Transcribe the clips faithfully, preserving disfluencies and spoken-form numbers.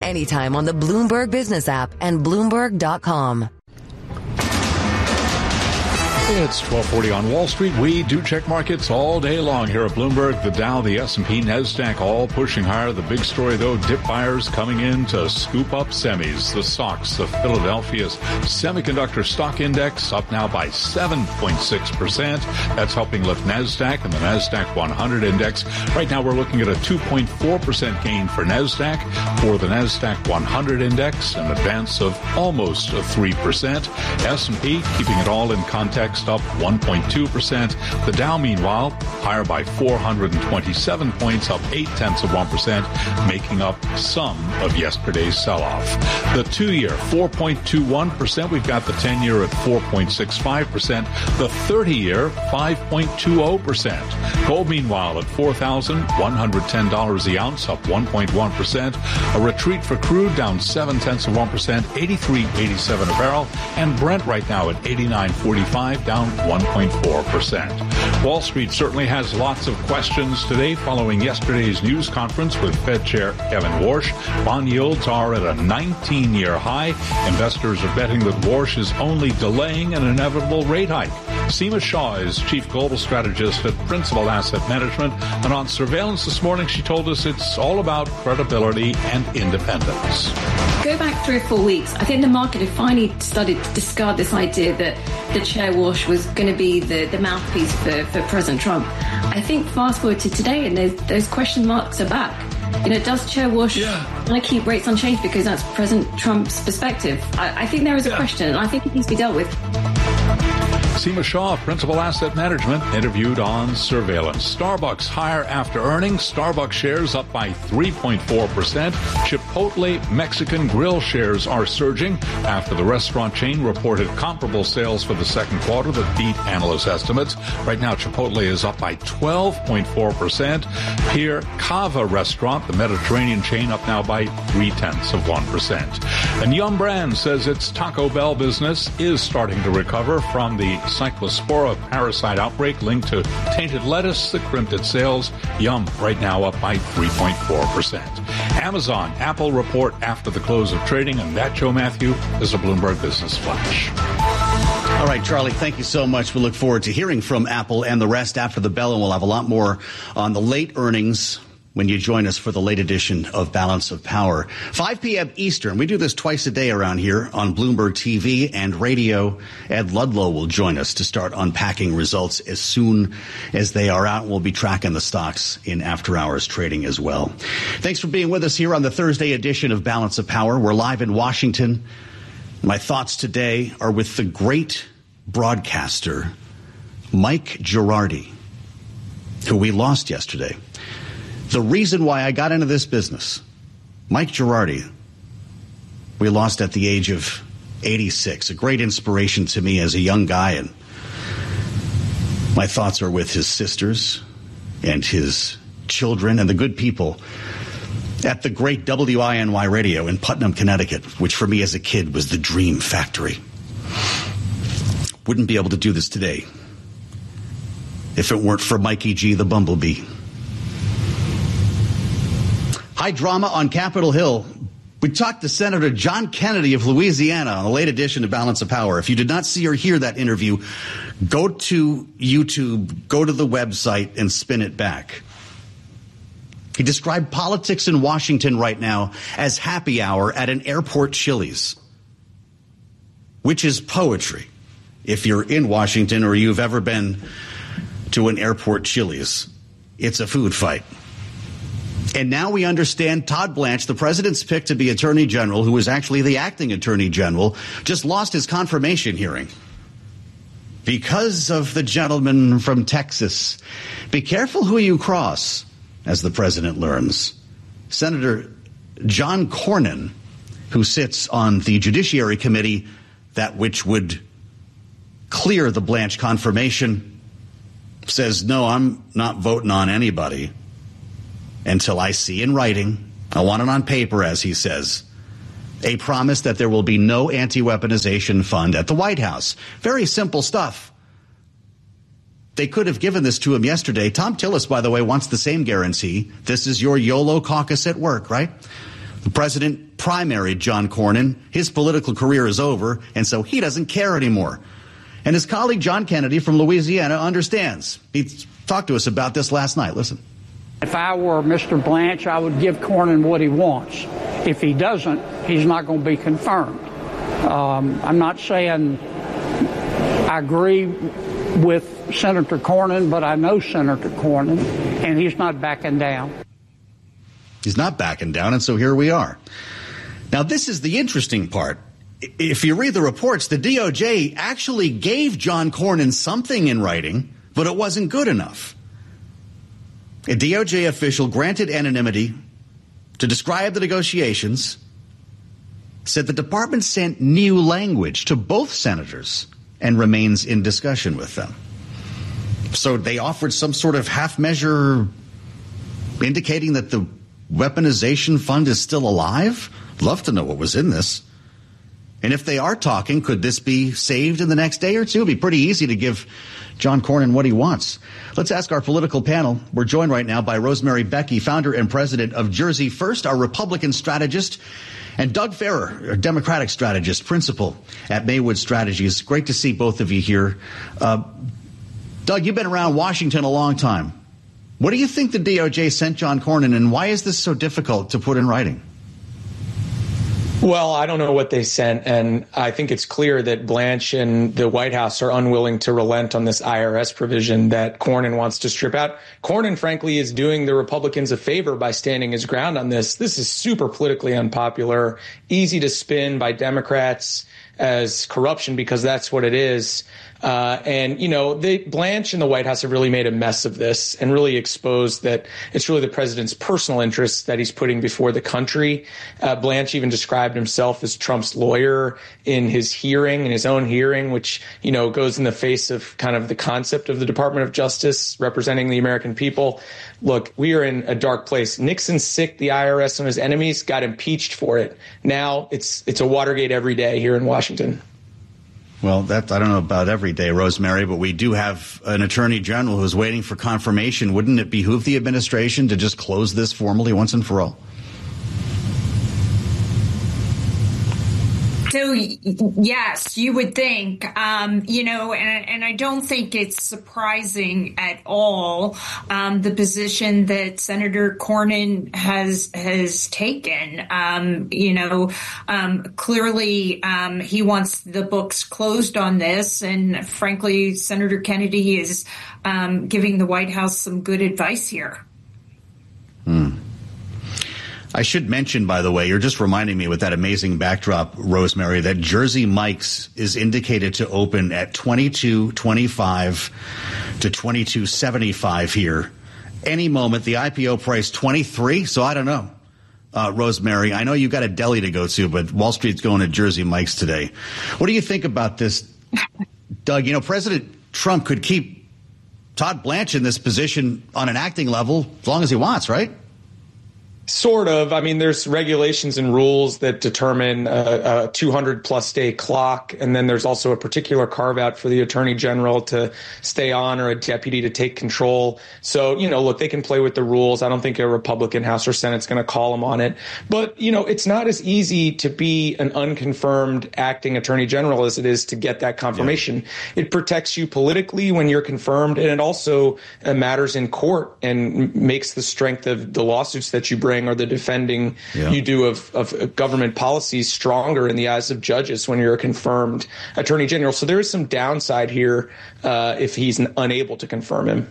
anytime on the Bloomberg Business app and Bloomberg dot com. It's twelve forty on Wall Street. We do check markets all day long here at Bloomberg. The Dow, the S and P, NASDAQ all pushing higher. The big story, though, dip buyers coming in to scoop up semis. The stocks, the Philadelphia Semiconductor Stock Index up now by seven point six percent. That's helping lift NASDAQ and the NASDAQ one hundred index. Right now we're looking at a two point four percent gain for NASDAQ. For the NASDAQ one hundred index, an advance of almost three percent. S and P keeping it all in context, up one point two percent. The Dow, meanwhile, higher by four hundred twenty-seven points, up eight tenths of one percent, making up some of yesterday's sell-off. The two-year, four point two one percent. We've got the ten-year at four point six five percent. The thirty-year, five point two zero percent. Gold, meanwhile, at four thousand one hundred ten dollars the ounce, up one point one percent. A retreat for crude, down seven tenths of one percent, eighty-three eighty-seven a barrel. And Brent right now at eighty-nine forty-five, down one point four percent. Wall Street certainly has lots of questions today following yesterday's news conference with Fed Chair Kevin Warsh. Bond yields are at a nineteen-year high. Investors are betting that Warsh is only delaying an inevitable rate hike. Seema Shah is Chief Global Strategist at Principal Asset Management. And on surveillance this morning, she told us it's all about credibility and independence. Go back three or four weeks. I think the market had finally started to discard this idea that the Chair Warsh was going to be the, the mouthpiece for, for President Trump. I think fast forward to today and those, those question marks are back. You know, does Chair Warsh yeah. want to keep rates unchanged because that's President Trump's perspective? I, I think there is a yeah. question, and I think it needs to be dealt with. Seema Shah, Principal Asset Management, interviewed on surveillance. Starbucks higher after earnings. Starbucks shares up by three point four percent. Chipotle Mexican Grill shares are surging after the restaurant chain reported comparable sales for the second quarter that beat analyst estimates. Right now, Chipotle is up by twelve point four percent. Pierre Cava Restaurant, the Mediterranean chain, up now by three-tenths of one percent. And Yum Brands says its Taco Bell business is starting to recover from the Cyclospora parasite outbreak linked to tainted lettuce that crimped its sales. Yum right now up by three point four percent. Amazon, Apple report after the close of trading, and that, Joe Matthew, is a Bloomberg Business Flash. All right, Charlie, thank you so much. We look forward to hearing from Apple and the rest after the bell, and we'll have a lot more on the late earnings when you join us for the late edition of Balance of Power. five p.m. Eastern. We do this twice a day around here on Bloomberg T V and radio. Ed Ludlow will join us to start unpacking results as soon as they are out. We'll be tracking the stocks in after-hours trading as well. Thanks for being with us here on the Thursday edition of Balance of Power. We're live in Washington. My thoughts today are with the great broadcaster, Mike Girardi, who we lost yesterday. The reason why I got into this business, Mike Girardi, we lost at the age of eighty-six, a great inspiration to me as a young guy, and my thoughts are with his sisters and his children and the good people at the great W I N Y Radio in Putnam, Connecticut, which for me as a kid was the dream factory. Wouldn't be able to do this today if it weren't for Mikey G, the Bumblebee. High drama on Capitol Hill. We talked to Senator John Kennedy of Louisiana on the late edition of Balance of Power. If you did not see or hear that interview, go to YouTube, go to the website, and spin it back. He described politics in Washington right now as happy hour at an airport Chili's, which is poetry. If you're in Washington or you've ever been to an airport Chili's, it's a food fight. And now we understand Todd Blanche, the president's pick to be attorney general, who was actually the acting attorney general, just lost his confirmation hearing because of the gentleman from Texas. Be careful who you cross, as the president learns. Senator John Cornyn, who sits on the Judiciary Committee, that which would clear the Blanche confirmation, says, no, I'm not voting on anybody until I see in writing, I want it on paper, as he says, a promise that there will be no anti-weaponization fund at the White House. Very simple stuff. They could have given this to him yesterday. Tom Tillis, by the way, wants the same guarantee. This is your YOLO caucus at work, right? The president primaried John Cornyn. His political career is over, and so he doesn't care anymore. And his colleague John Kennedy from Louisiana understands. He talked to us about this last night. Listen. If I were Mister Blanche, I would give Cornyn what he wants. If he doesn't, he's not going to be confirmed. Um, I'm not saying I agree with Senator Cornyn, but I know Senator Cornyn, and he's not backing down. He's not backing down, and so here we are. Now, this is the interesting part. If you read the reports, the D O J actually gave John Cornyn something in writing, but it wasn't good enough. A D O J official granted anonymity to describe the negotiations, said the department sent new language to both senators and remains in discussion with them. So they offered some sort of half measure indicating that the weaponization fund is still alive? Love to know what was in this. And if they are talking, could this be saved in the next day or two? It'd be pretty easy to give John Cornyn what he wants. Let's ask our political panel. We're joined right now by Rosemary Becky, founder and president of Jersey First, our Republican strategist, and Doug Farrer, a Democratic strategist, principal at Maywood Strategies. Great to see both of you here. Uh, Doug, you've been around Washington a long time. What do you think the D O J sent John Cornyn, and why is this so difficult to put in writing? Well, I don't know what they sent, and I think it's clear that Blanche and the White House are unwilling to relent on this I R S provision that Cornyn wants to strip out. Cornyn, frankly, is doing the Republicans a favor by standing his ground on this. This is super politically unpopular, easy to spin by Democrats as corruption because that's what it is. Uh, and, you know, they, Blanche and the White House have really made a mess of this and really exposed that it's really the president's personal interests that he's putting before the country. Uh, Blanche even described himself as Trump's lawyer in his hearing, in his own hearing, which, you know, goes in the face of kind of the concept of the Department of Justice representing the American people. Look, we are in a dark place. Nixon sicked the I R S on his enemies, got impeached for it. Now it's it's a Watergate every day here in Washington. Well, that I don't know about every day, Rosemary, but we do have an attorney general who's waiting for confirmation. Wouldn't it behoove the administration to just close this formally once and for all? So, yes, you would think, um, you know, and, and I don't think it's surprising at all um, the position that Senator Cornyn has has taken. Um, you know, um, clearly um, he wants the books closed on this. And frankly, Senator Kennedy is um, giving the White House some good advice here. Hmm. I should mention, by the way, you're just reminding me with that amazing backdrop, Rosemary, that Jersey Mike's is indicated to open at twenty-two twenty-five to twenty-two seventy-five here. Any moment, the I P O price twenty-three, so I don't know. Uh, Rosemary, I know you've got a deli to go to, but Wall Street's going to Jersey Mike's today. What do you think about this, Doug? You know, President Trump could keep Todd Blanche in this position on an acting level as long as he wants, right? Sort of. I mean, there's regulations and rules that determine a, a two hundred plus day clock. And then there's also a particular carve out for the attorney general to stay on or a deputy to take control. So, you know, look, they can play with the rules. I don't think a Republican House or Senate's going to call them on it. But, you know, it's not as easy to be an unconfirmed acting attorney general as it is to get that confirmation. Yeah. It protects you politically when you're confirmed. And it also uh, matters in court and makes the strength of the lawsuits that you bring or the defending yeah. you do of, of government policies stronger in the eyes of judges when you're a confirmed attorney general. So there is some downside here uh, if he's unable to confirm him.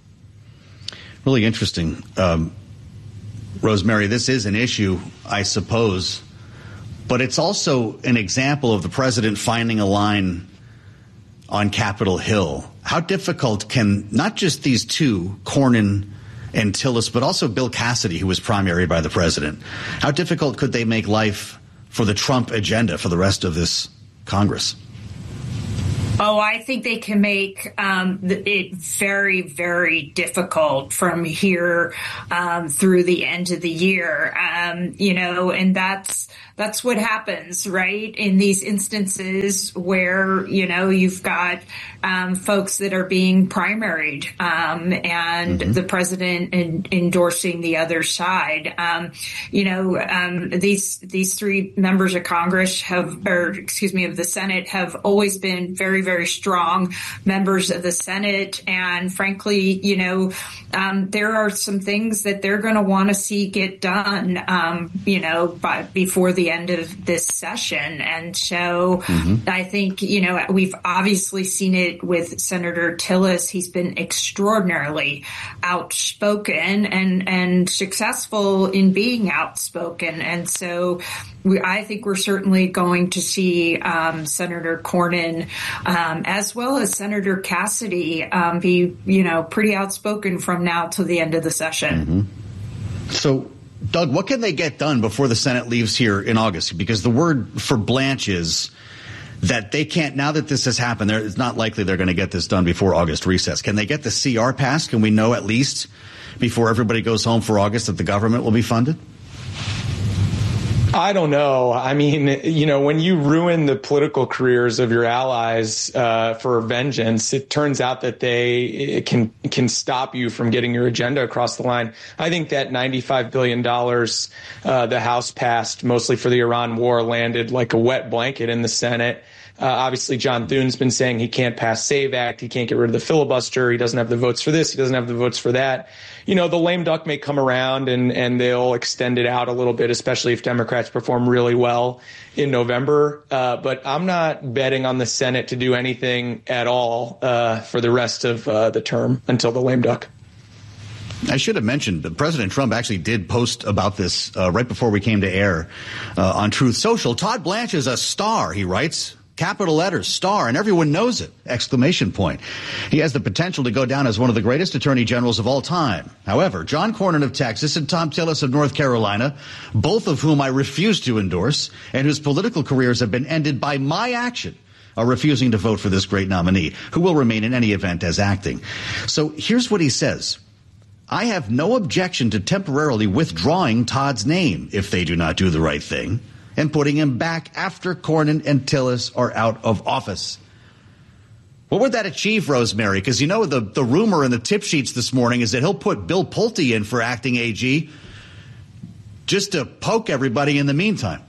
Really interesting. Um, Rosemary, this is an issue, I suppose, but it's also an example of the president finding a line on Capitol Hill. How difficult can not just these two, Cornyn and Tillis, but also Bill Cassidy, who was primaried by the president. How difficult could they make life for the Trump agenda for the rest of this Congress? Oh, I think they can make um, it very, very difficult from here um, through the end of the year. Um, you know, and that's that's what happens, right? In these instances where, you know, you've got um, folks that are being primaried um, and mm-hmm. the president in, endorsing the other side. Um, you know, um, these these three members of Congress have, or excuse me, of the Senate have always been very, very strong members of the Senate. And frankly, you know, um, there are some things that they're going to want to see get done, um, you know, by, before the end of this session. And so mm-hmm. I think, you know, we've obviously seen it with Senator Tillis. He's been extraordinarily outspoken and, and successful in being outspoken. And so we, I think we're certainly going to see um, Senator Cornyn um, as well as Senator Cassidy um, be, you know, pretty outspoken from now till the end of the session. Mm-hmm. So, Doug, what can they get done before the Senate leaves here in August? Because the word for Blanche is that they can't, now that this has happened, it's not likely they're going to get this done before August recess. Can they get the C R passed? Can we know at least before everybody goes home for August that the government will be funded? I don't know. I mean, you know, when you ruin the political careers of your allies uh, for vengeance, it turns out that they it can can stop you from getting your agenda across the line. I think that ninety-five billion dollars uh, the House passed, mostly for the Iran war, landed like a wet blanket in the Senate. Uh, obviously, John Thune's been saying he can't pass SAVE Act. He can't get rid of the filibuster. He doesn't have the votes for this. He doesn't have the votes for that. You know, the lame duck may come around and, and they'll extend it out a little bit, especially if Democrats perform really well in November. Uh, but I'm not betting on the Senate to do anything at all uh, for the rest of uh, the term until the lame duck. I should have mentioned that President Trump actually did post about this uh, right before we came to air uh, on Truth Social. Todd Blanche is a star, he writes. Capital letters, star, and everyone knows it, exclamation point. He has the potential to go down as one of the greatest attorney generals of all time. However, John Cornyn of Texas and Tom Tillis of North Carolina, both of whom I refuse to endorse, and whose political careers have been ended by my action, are refusing to vote for this great nominee, who will remain in any event as acting. So here's what he says. I have no objection to temporarily withdrawing Todd's name if they do not do the right thing, and putting him back after Cornyn and Tillis are out of office. What would that achieve, Rosemary? Because, you know, the, the rumor in the tip sheets this morning is that he'll put Bill Pulte in for acting A G just to poke everybody in the meantime.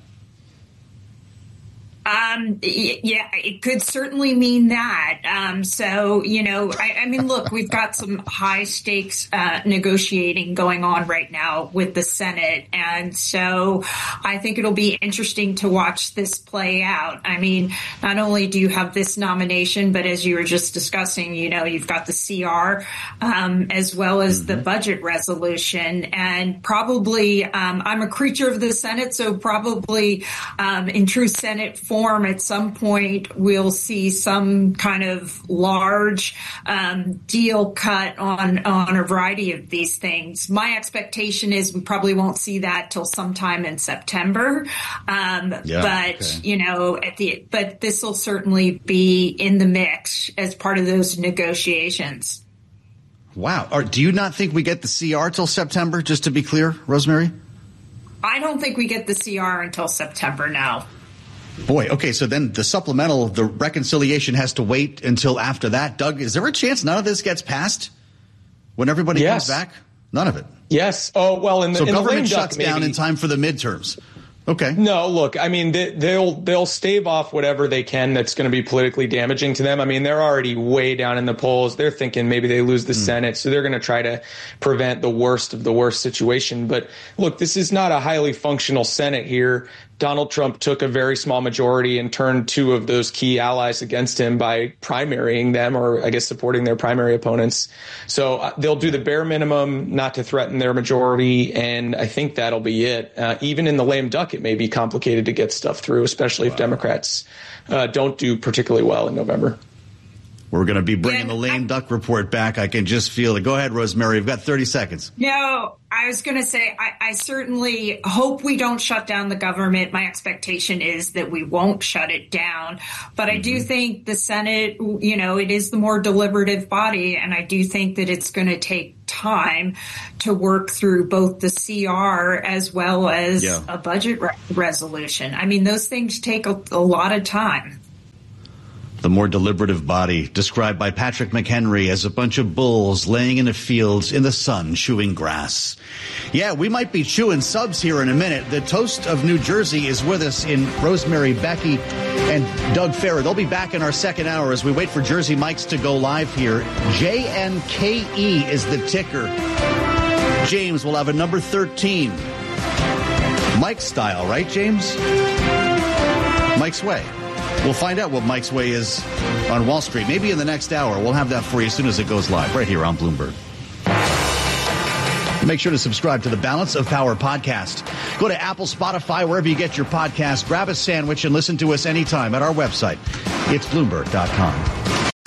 Um, yeah, it could certainly mean that. Um, so, you know, I, I mean, look, we've got some high stakes uh, negotiating going on right now with the Senate. And so I think it'll be interesting to watch this play out. I mean, not only do you have this nomination, but as you were just discussing, you know, you've got the C R um, as well as mm-hmm. the budget resolution. And probably um, I'm a creature of the Senate, so probably um, in true Senate form, at some point, we'll see some kind of large um, deal cut on, on a variety of these things. My expectation is we probably won't see that till sometime in September. Um, yeah, but, okay. you know, at the but this will certainly be in the mix as part of those negotiations. Wow. Or do you not think we get the C R till September, just to be clear, Rosemary? I don't think we get the C R until September now. Boy, okay, so then the supplemental, the reconciliation has to wait until after that. Doug, is there a chance none of this gets passed when everybody yes. comes back? None of it. Yes. Oh, well, in the, so in government the lame shuts duck, down maybe. in time for the midterms. Okay. No, look, I mean, they, they'll they'll stave off whatever they can that's going to be politically damaging to them. I mean, they're already way down in the polls. They're thinking maybe they lose the mm. Senate, so they're going to try to prevent the worst of the worst situation. But look, this is not a highly functional Senate here. Donald Trump took a very small majority and turned two of those key allies against him by primarying them, or I guess supporting their primary opponents. So uh, they'll do the bare minimum not to threaten their majority, and I think that'll be it. Uh, even in the lame duck, it may be complicated to get stuff through, especially wow. if Democrats uh, don't do particularly well in November. We're going to be bringing Yeah, the lame I- duck report back. I can just feel it. Go ahead, Rosemary. You've got thirty seconds. No, I was going to say, I, I certainly hope we don't shut down the government. My expectation is that we won't shut it down. But I mm-hmm. do think the Senate, you know, it is the more deliberative body. And I do think that it's going to take time to work through both the C R as well as yeah. a budget re- resolution. I mean, those things take a, a lot of time. The more deliberative body, described by Patrick McHenry as a bunch of bulls laying in the fields in the sun chewing grass. Yeah, we might be chewing subs here in a minute. The toast of New Jersey is with us in Rosemary Becky and Doug Farah. They'll be back in our second hour as we wait for Jersey Mike's to go live here. J N K E is the ticker. James will have a number thirteen. Mike style, right, James? Mike's way. We'll find out what Mike's way is on Wall Street. Maybe in the next hour. We'll have that for you as soon as it goes live, right here on Bloomberg. Make sure to subscribe to the Balance of Power podcast. Go to Apple, Spotify, wherever you get your podcast. Grab a sandwich and listen to us anytime at our website. It's Bloomberg dot com.